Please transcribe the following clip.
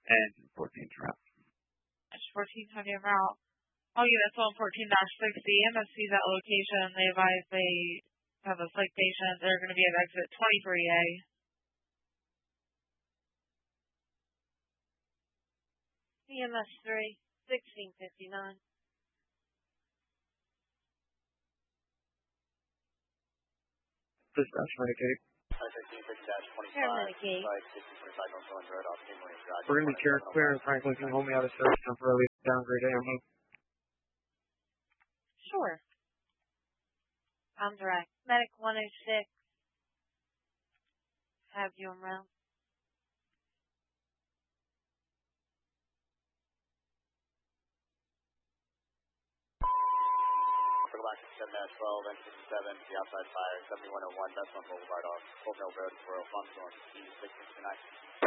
and 14's route. 14's on your route. All units on 14-60, MSC's at location. They advise they have a psych patient. They're going to be at exit 23A. EMS 3, 1659. Dispatch Medicaid. 1550-25. Medicaid. We're going to be care clear. Franklin can hold me out of service temporarily. Downgrade AMO. Sure. I'm direct. Medic 106. Have you around? Galactic 7-12, N67, the outside fire, 7101, Best Boulevard off Full Mill Road, Royal Farm North, E669.